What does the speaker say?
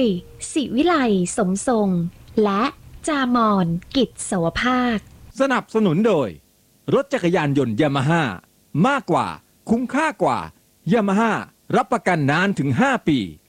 ยศิวิไลสมทรงและจามอนกิจสวภาคสนับสนุนโดยรถจักรยานยนต์ยามาฮ่ามากกว่าคุ้มค่ากว่ายามาฮ่ารับประกันนานถึง5 ปี